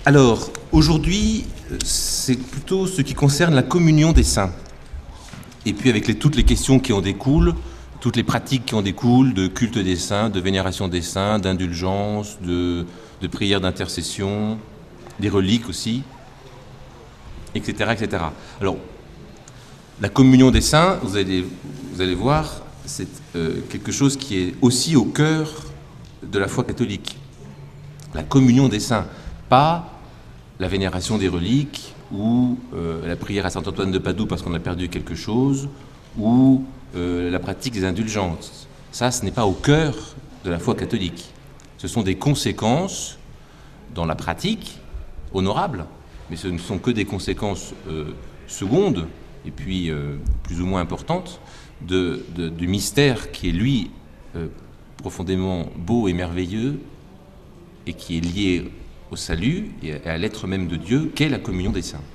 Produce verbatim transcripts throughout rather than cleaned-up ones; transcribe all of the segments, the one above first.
Alors, aujourd'hui, c'est plutôt ce qui concerne la communion des saints. Et puis avec les, toutes les questions qui en découlent, toutes les pratiques qui en découlent, de culte des saints, de vénération des saints, d'indulgence, de, de prière d'intercession, des reliques aussi, et cetera, et cetera. Alors, la communion des saints, vous allez, vous allez voir, c'est euh, quelque chose qui est aussi au cœur de la foi catholique. La communion des saints, pas la vénération des reliques ou euh, la prière à saint Antoine de Padoue parce qu'on a perdu quelque chose, ou euh, la pratique des indulgences. Ça, ce n'est pas au cœur de la foi catholique. Ce sont des conséquences dans la pratique, honorables, mais ce ne sont que des conséquences euh, secondes, et puis euh, plus ou moins importantes, de, de, du mystère qui est, lui, euh, profondément beau et merveilleux, et qui est lié au salut et à l'être même de Dieu, qu'est la communion des saints.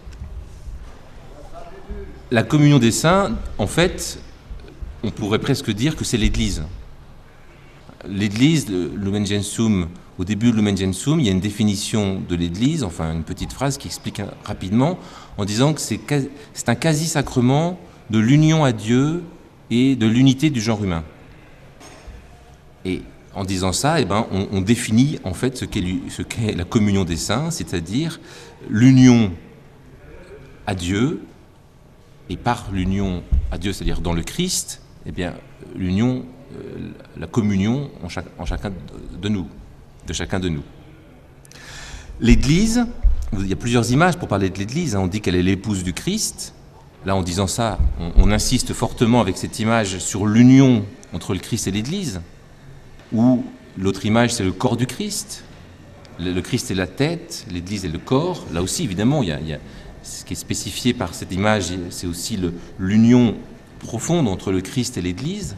La communion des saints, en fait, on pourrait presque dire que c'est l'Église. L'Église, le Lumen Gentium, au début de Lumen Gentium, il y a une définition de l'Église, enfin une petite phrase qui explique rapidement, en disant que c'est, c'est un quasi-sacrement de l'union à Dieu et de l'unité du genre humain. Et en disant ça, eh ben, on, on définit en fait ce qu'est, ce qu'est la communion des saints, c'est-à-dire l'union à Dieu, et par l'union à Dieu, c'est-à-dire dans le Christ, eh bien, l'union, euh, la communion en, chaque, en chacun de nous, de chacun de nous. L'Église, il y a plusieurs images pour parler de l'Église, hein. On dit qu'elle est l'épouse du Christ. Là, en disant ça, on, on insiste fortement avec cette image sur l'union entre le Christ et l'Église. Ou l'autre image, c'est le corps du Christ. Le, le Christ est la tête, l'Église est le corps. Là aussi, évidemment, il y a, il y a, ce qui est spécifié par cette image, c'est aussi le, l'union profonde entre le Christ et l'Église.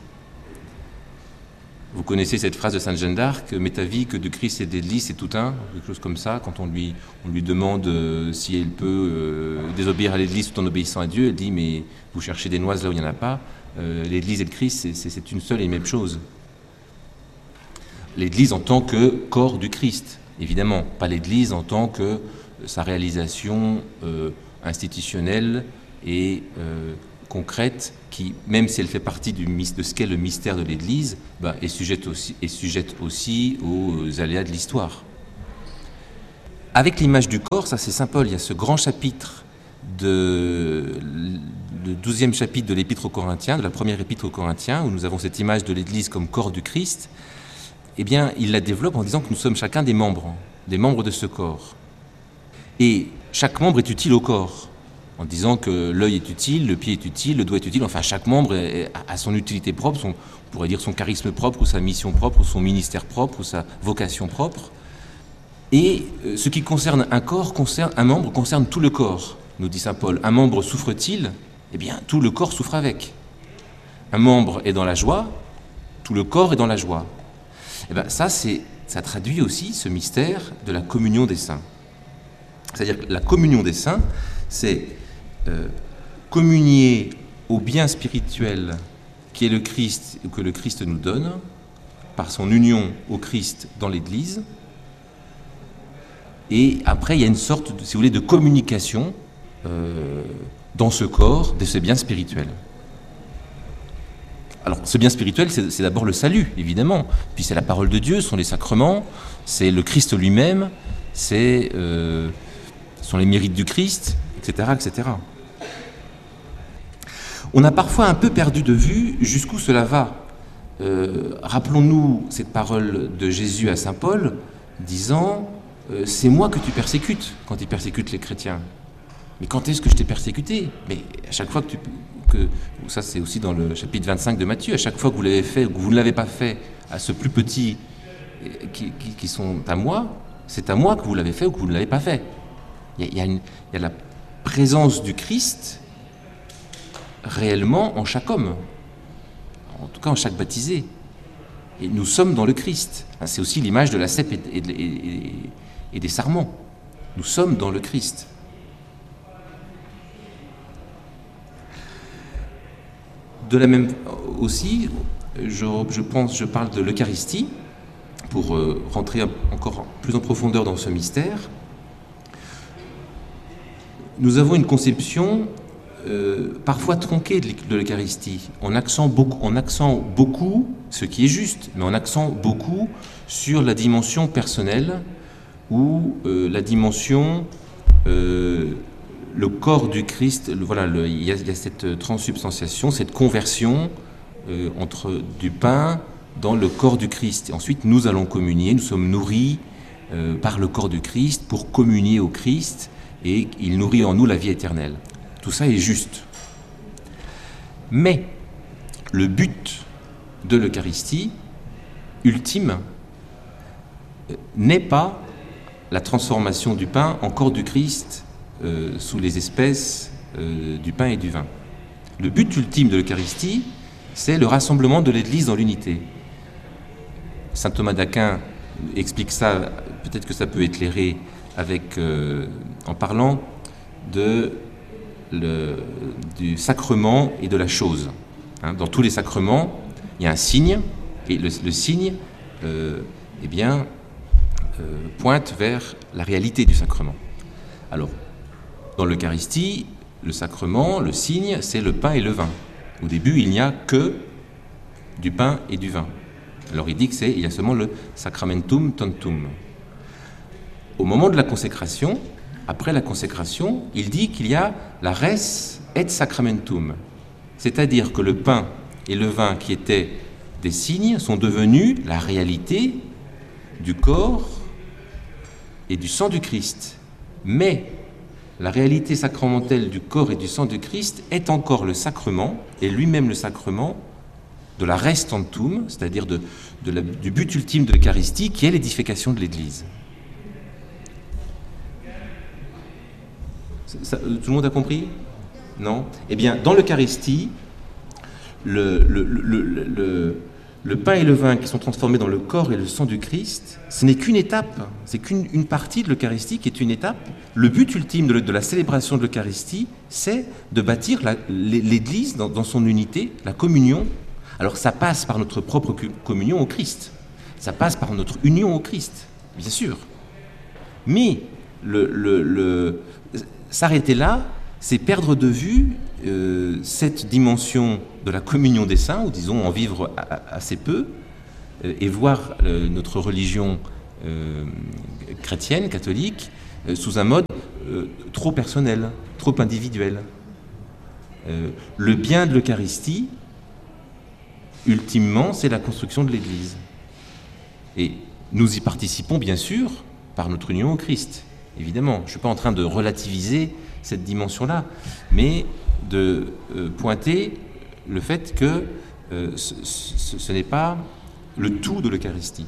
Vous connaissez cette phrase de Sainte Jeanne d'Arc, « Mais ta vie que de Christ et d'Église, c'est tout un », quelque chose comme ça. Quand on lui, on lui demande euh, si elle peut euh, désobéir à l'Église tout en obéissant à Dieu, elle dit « Mais vous cherchez des noises là où il n'y en a pas. Euh, L'Église et le Christ, c'est, c'est, c'est une seule et même chose. » L'Église en tant que corps du Christ, évidemment, pas l'Église en tant que sa réalisation euh, institutionnelle et euh, concrète, qui, même si elle fait partie du, de ce qu'est le mystère de l'Église, bah, est, sujette aussi, est sujette aussi aux aléas de l'histoire. Avec l'image du corps, ça c'est Saint Paul, il y a ce grand chapitre, de, le douzième chapitre de l'Épître aux Corinthiens, de la première Épître aux Corinthiens, où nous avons cette image de l'Église comme corps du Christ. Eh bien, il la développe en disant que nous sommes chacun des membres, des membres de ce corps. Et chaque membre est utile au corps, en disant que l'œil est utile, le pied est utile, le doigt est utile, enfin chaque membre a son utilité propre, son, on pourrait dire son charisme propre, ou sa mission propre, ou son ministère propre, ou sa vocation propre. Et ce qui concerne un corps, concerne, un membre concerne tout le corps, nous dit saint Paul. Un membre souffre-t-il ? Eh bien, tout le corps souffre avec. Un membre est dans la joie, tout le corps est dans la joie. Eh bien, ça, c'est, ça traduit aussi ce mystère de la communion des saints. C'est-à-dire que la communion des saints, c'est euh, communier au bien spirituel qui est le Christ, que le Christ nous donne, par son union au Christ dans l'Église. Et après, il y a une sorte, de, si vous voulez, de communication euh, dans ce corps de ce bien spirituel. Alors, ce bien spirituel, c'est, c'est d'abord le salut, évidemment. Puis c'est la parole de Dieu, ce sont les sacrements, c'est le Christ lui-même, c'est, euh, ce sont les mérites du Christ, et cetera, et cetera. On a parfois un peu perdu de vue jusqu'où cela va. Euh, rappelons-nous cette parole de Jésus à saint Paul, disant euh, « C'est moi que tu persécutes » quand il persécute les chrétiens. Mais quand est-ce que je t'ai persécuté ? Mais à chaque fois que tu... Que, ça c'est aussi dans le chapitre vingt-cinq de Matthieu, à chaque fois que vous l'avez fait ou que vous ne l'avez pas fait à ceux plus petits qui, qui, qui sont à moi, c'est à moi que vous l'avez fait ou que vous ne l'avez pas fait. Il y a, il y a, une, il y a la présence du Christ réellement en chaque homme, en tout cas en chaque baptisé. Et nous sommes dans le Christ. C'est aussi l'image de la cèpe et, et, et, et des sarments. Nous sommes dans le Christ. De la même aussi, je, je pense, je parle de l'Eucharistie pour euh, rentrer encore plus en profondeur dans ce mystère. nous avons une conception euh, parfois tronquée de l'Eucharistie, en accent beaucoup, en accent beaucoup, ce qui est juste, mais en accent beaucoup sur la dimension personnelle ou euh, la dimension, euh, le corps du Christ. Le, voilà, le, il, y a, il y a cette transsubstantiation, cette conversion euh, entre du pain dans le corps du Christ. Et ensuite, nous allons communier, nous sommes nourris euh, par le corps du Christ pour communier au Christ, et il nourrit en nous la vie éternelle. Tout ça est juste. Mais le but de l'Eucharistie ultime n'est pas la transformation du pain en corps du Christ euh, sous les espèces euh, du pain et du vin. Le but ultime de l'Eucharistie, c'est le rassemblement de l'Église dans l'unité. Saint Thomas d'Aquin explique ça, peut-être que ça peut éclairer avec, euh, en parlant de, le, du sacrement et de la chose. Hein, dans tous les sacrements, il y a un signe, et le, le signe euh, eh bien, euh, pointe vers la réalité du sacrement. Alors, dans l'Eucharistie, le sacrement, le signe, c'est le pain et le vin. Au début, il n'y a que du pain et du vin. Alors il dit que c'est, il y a seulement le sacramentum tantum. Au moment de la consécration, après la consécration, il dit qu'il y a la res et sacramentum. C'est-à-dire que le pain et le vin qui étaient des signes sont devenus la réalité du corps et du sang du Christ. Mais la réalité sacramentelle du corps et du sang du Christ est encore le sacrement, et lui-même le sacrement, de la res tantum, c'est-à-dire de, de la, du but ultime de l'Eucharistie, qui est l'édification de l'Église. Ça, tout le monde a compris ? Non ? Eh bien, dans l'Eucharistie, le, le, le, le, le, le pain et le vin qui sont transformés dans le corps et le sang du Christ, ce n'est qu'une étape, c'est qu'une une partie de l'Eucharistie qui est une étape. Le but ultime de, le, de la célébration de l'Eucharistie, c'est de bâtir la, l'Église dans, dans son unité, la communion. Alors ça passe par notre propre communion au Christ, ça passe par notre union au Christ, bien sûr. Mais le, le, le, s'arrêter là, c'est perdre de vue euh, cette dimension de la communion des saints, ou disons en vivre a, a, assez peu, euh, et voir euh, notre religion euh, chrétienne, catholique, euh, sous un mode euh, trop personnel, trop individuel. Euh, le bien de l'Eucharistie, ultimement, c'est la construction de l'Église. Et nous y participons, bien sûr, par notre union au Christ. Évidemment, je ne suis pas en train de relativiser cette dimension-là, mais de euh, pointer le fait que euh, ce, ce, ce n'est pas le tout de l'Eucharistie.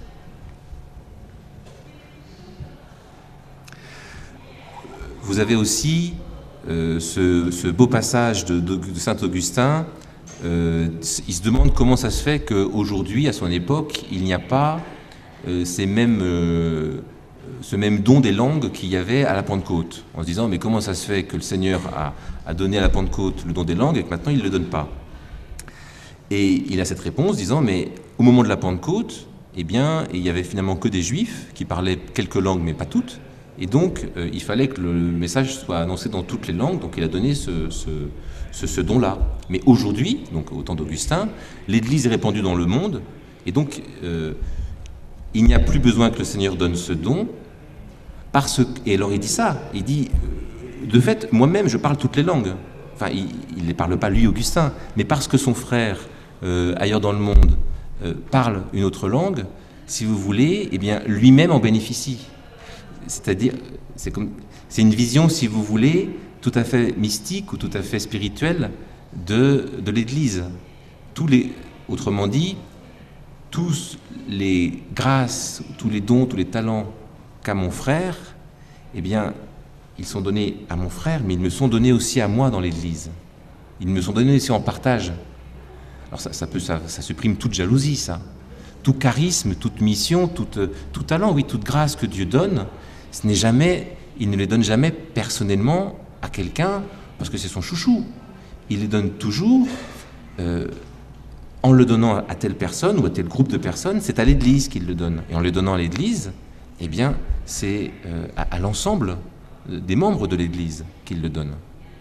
Vous avez aussi euh, ce, ce beau passage de, de, de saint Augustin. Euh, il se demande comment ça se fait qu'aujourd'hui, à son époque, il n'y a pas euh, ces mêmes, euh, ce même don des langues qu'il y avait à la Pentecôte, en se disant mais comment ça se fait que le Seigneur a, a donné à la Pentecôte le don des langues et que maintenant il ne le donne pas. Et il a cette réponse disant mais au moment de la Pentecôte, eh bien, il y avait finalement que des Juifs qui parlaient quelques langues mais pas toutes, et donc euh, il fallait que le message soit annoncé dans toutes les langues, donc il a donné ce, ce Ce, ce don-là. Mais aujourd'hui, donc au temps d'Augustin, l'Église est répandue dans le monde, et donc euh, il n'y a plus besoin que le Seigneur donne ce don, parce que, et alors il dit ça, il dit, euh, de fait, moi-même je parle toutes les langues. Enfin, il ne les parle pas lui, Augustin, mais parce que son frère, euh, ailleurs dans le monde, euh, parle une autre langue, si vous voulez, eh bien, lui-même en bénéficie. C'est-à-dire, c'est comme, c'est une vision, si vous voulez, tout à fait mystique ou tout à fait spirituel de, de l'Église. Tous les, autrement dit, tous les grâces, tous les dons, tous les talents qu'a mon frère, eh bien, ils sont donnés à mon frère, mais ils me sont donnés aussi à moi dans l'Église. Ils me sont donnés aussi en partage. Alors ça, ça, peut, ça, ça supprime toute jalousie, ça. Tout charisme, toute mission, tout, tout talent, oui, toute grâce que Dieu donne, ce n'est jamais, il ne les donne jamais personnellement à quelqu'un parce que c'est son chouchou. Il les donne toujours euh, en le donnant à telle personne ou à tel groupe de personnes, c'est à l'Église qu'il le donne. Et en le donnant à l'Église, eh bien, c'est euh, à, à l'ensemble des membres de l'Église qu'il le donne.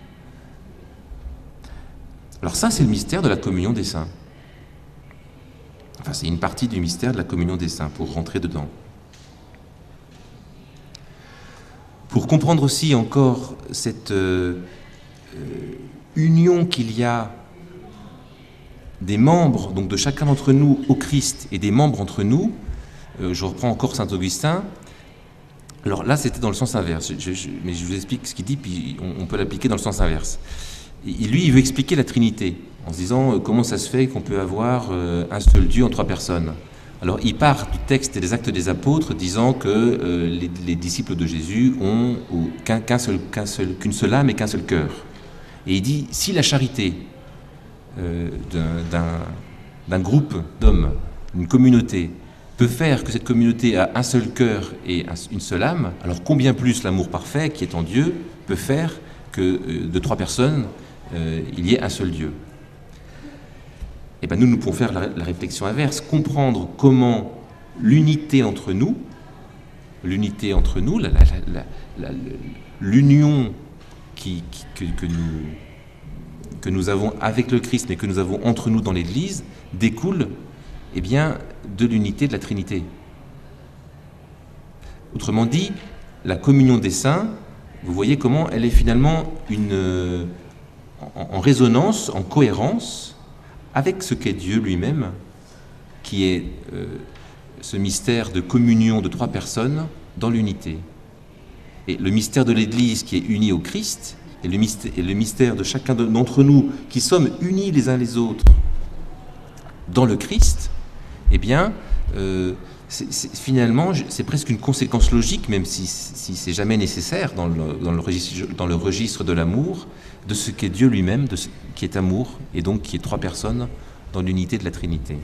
Alors ça, c'est le mystère de la communion des saints. Enfin, c'est une partie du mystère de la communion des saints, pour rentrer dedans. Pour comprendre aussi encore cette euh, euh, union qu'il y a des membres, donc de chacun d'entre nous au Christ, et des membres entre nous, euh, je reprends encore saint Augustin. Alors là, c'était dans le sens inverse, je, je, mais je vous explique ce qu'il dit, puis on, on peut l'appliquer dans le sens inverse. Et lui, il veut expliquer la Trinité, en se disant euh, comment ça se fait qu'on peut avoir euh, un seul Dieu en trois personnes. Alors, il part du texte des Actes des Apôtres, disant que euh, les, les disciples de Jésus ont qu'un, qu'un seul, qu'un seul, qu'une seule âme et qu'un seul cœur. Et il dit, si la charité euh, d'un, d'un, d'un groupe d'hommes, d'une communauté, peut faire que cette communauté a un seul cœur et un, une seule âme, alors combien plus l'amour parfait, qui est en Dieu, peut faire que euh, de trois personnes, euh, il y ait un seul Dieu. Et bien nous, nous pouvons faire la, la réflexion inverse, comprendre comment l'unité entre nous, l'unité entre nous, la, la, la, la, la, l'union qui, qui, que, que, nous, que nous avons avec le Christ, mais que nous avons entre nous dans l'Église, découle eh bien, de l'unité de la Trinité. Autrement dit, la communion des saints, vous voyez comment elle est finalement une, en, en résonance, en cohérence avec ce qu'est Dieu lui-même, qui est euh, ce mystère de communion de trois personnes dans l'unité. Et le mystère de l'Église qui est uni au Christ, et le mystère, et le mystère de chacun d'entre nous qui sommes unis les uns les autres dans le Christ, eh bien, euh, c'est, c'est, finalement, c'est presque une conséquence logique, même si, si c'est jamais nécessaire dans le, dans, le registre, dans le registre de l'amour, de ce qu'est Dieu lui-même, de ce qui est amour, et donc qui est trois personnes dans l'unité de la Trinité.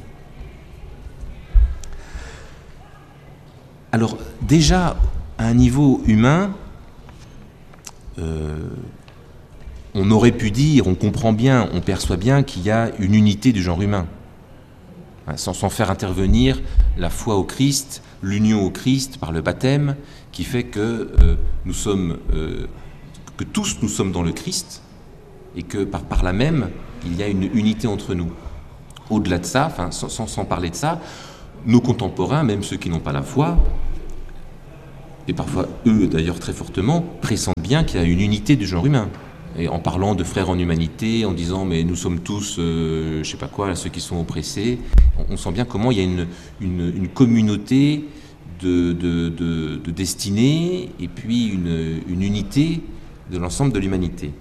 Alors, déjà, à un niveau humain, euh, on aurait pu dire, on comprend bien, on perçoit bien qu'il y a une unité du genre humain. Sans, sans faire intervenir la foi au Christ, l'union au Christ par le baptême, qui fait que euh, nous sommes, euh, que tous nous sommes dans le Christ, et que par, par là même, il y a une unité entre nous. Au-delà de ça, enfin, sans, sans, sans parler de ça, nos contemporains, même ceux qui n'ont pas la foi, et parfois eux d'ailleurs très fortement, pressentent bien qu'il y a une unité du genre humain. Et en parlant de frères en humanité, en disant mais nous sommes tous, euh, je sais pas quoi, ceux qui sont oppressés, on, on sent bien comment il y a une, une, une communauté de, de, de, de destinée et puis une, une unité de l'ensemble de l'humanité.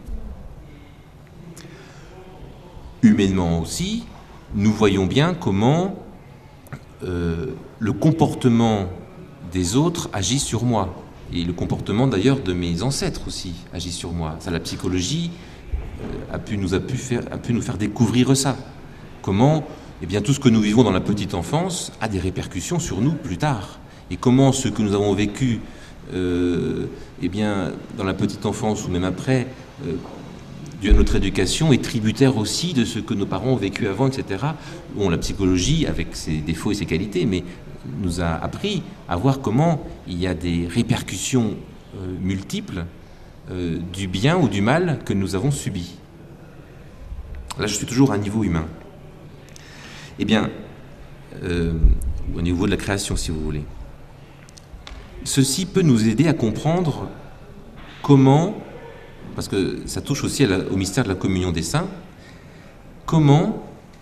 Humainement aussi, nous voyons bien comment euh, le comportement des autres agit sur moi. Et le comportement d'ailleurs de mes ancêtres aussi agit sur moi. Ça, la psychologie euh, a, pu nous, a, pu faire, a pu nous faire découvrir ça. Comment eh bien, tout ce que nous vivons dans la petite enfance a des répercussions sur nous plus tard. Et comment ce que nous avons vécu euh, eh bien, dans la petite enfance ou même après, euh, dû à notre éducation, est tributaire aussi de ce que nos parents ont vécu avant, et cetera. Bon, la psychologie, avec ses défauts et ses qualités, mais nous a appris à voir comment il y a des répercussions euh, multiples euh, du bien ou du mal que nous avons subi. Là, je suis toujours à un niveau humain. Eh bien, euh, au niveau de la création, si vous voulez. Ceci peut nous aider à comprendre comment, parce que ça touche aussi à la, au mystère de la communion des saints, comment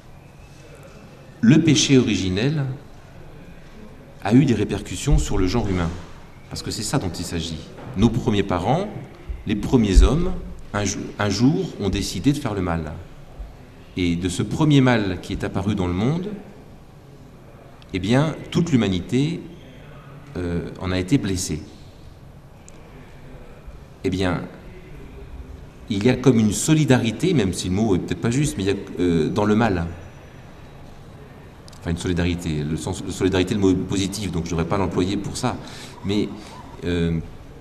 le péché originel a eu des répercussions sur le genre humain. Parce que c'est ça dont il s'agit. Nos premiers parents, les premiers hommes, un, un jour, ont décidé de faire le mal. Et de ce premier mal qui est apparu dans le monde, eh bien, toute l'humanité euh, en a été blessée. Eh bien, il y a comme une solidarité, même si le mot est peut-être pas juste, mais il y a euh, dans le mal. Enfin, une solidarité. Le sens de solidarité, le mot est positif, donc je ne devrais pas l'employer pour ça. Mais euh,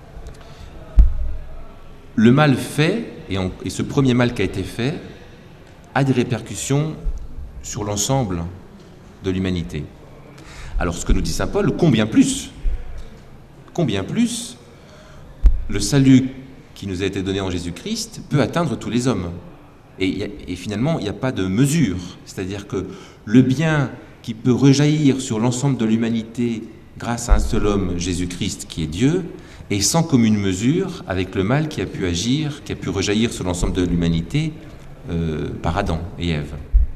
le mal fait, et, en, et ce premier mal qui a été fait, a des répercussions sur l'ensemble de l'humanité. Alors, ce que nous dit saint Paul, combien plus Combien plus le salut qui nous a été donné en Jésus-Christ peut atteindre tous les hommes. Et, et finalement, il n'y a pas de mesure. C'est-à-dire que le bien qui peut rejaillir sur l'ensemble de l'humanité grâce à un seul homme, Jésus-Christ, qui est Dieu, est sans commune mesure avec le mal qui a pu agir, qui a pu rejaillir sur l'ensemble de l'humanité euh, par Adam et Ève.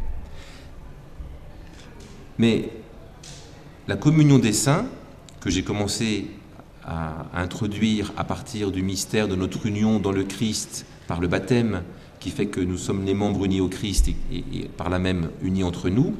Mais la communion des saints, que j'ai commencé à introduire à partir du mystère de notre union dans le Christ par le baptême, qui fait que nous sommes les membres unis au Christ et, et, et par là même unis entre nous,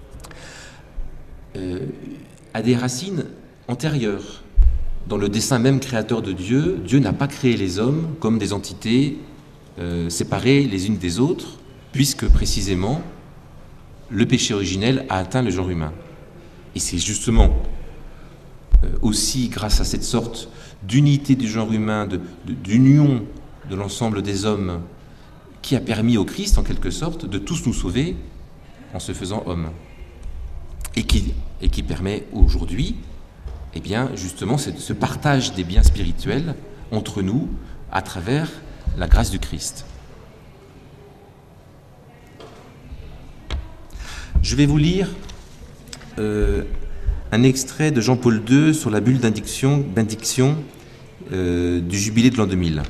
euh, a des racines antérieures. Dans le dessein même créateur de Dieu, Dieu n'a pas créé les hommes comme des entités euh, séparées les unes des autres, puisque précisément le péché originel a atteint le genre humain. Et c'est justement euh, aussi grâce à cette sorte d'unité du genre humain, de, de, d'union de l'ensemble des hommes, qui a permis au Christ, en quelque sorte, de tous nous sauver en se faisant homme. Et qui, et qui permet aujourd'hui, eh bien, justement, ce partage des biens spirituels entre nous à travers la grâce du Christ. Je vais vous lire euh, un extrait de Jean-Paul deux sur la bulle d'indiction, d'indiction euh, du jubilé de l'an deux mille.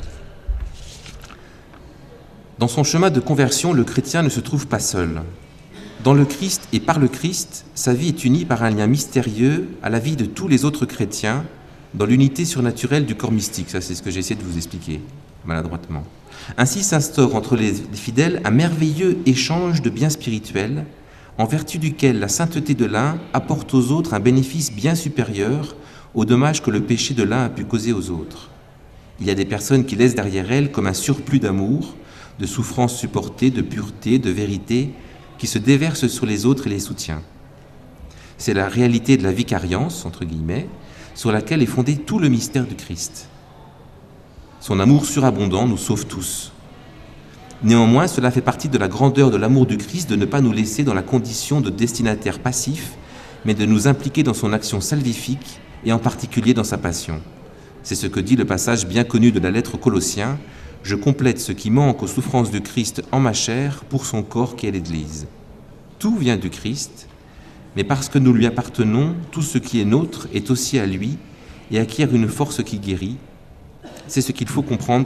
Dans son chemin de conversion, le chrétien ne se trouve pas seul. Dans le Christ et par le Christ, sa vie est unie par un lien mystérieux à la vie de tous les autres chrétiens dans l'unité surnaturelle du corps mystique. Ça, c'est ce que j'ai essayé de vous expliquer maladroitement. Ainsi s'instaure entre les fidèles un merveilleux échange de biens spirituels en vertu duquel la sainteté de l'un apporte aux autres un bénéfice bien supérieur aux dommages que le péché de l'un a pu causer aux autres. Il y a des personnes qui laissent derrière elles comme un surplus d'amour, de souffrance supportée, de pureté, de vérité, qui se déverse sur les autres et les soutient. C'est la réalité de la vicariance, entre guillemets, sur laquelle est fondé tout le mystère du Christ. Son amour surabondant nous sauve tous. Néanmoins, cela fait partie de la grandeur de l'amour du Christ de ne pas nous laisser dans la condition de destinataire passif, mais de nous impliquer dans son action salvifique et en particulier dans sa passion. C'est ce que dit le passage bien connu de la lettre aux Colossiens: « Je complète ce qui manque aux souffrances du Christ en ma chair pour son corps qui est l'Église. » Tout vient du Christ, mais parce que nous lui appartenons, tout ce qui est nôtre est aussi à lui et acquiert une force qui guérit. C'est ce qu'il faut comprendre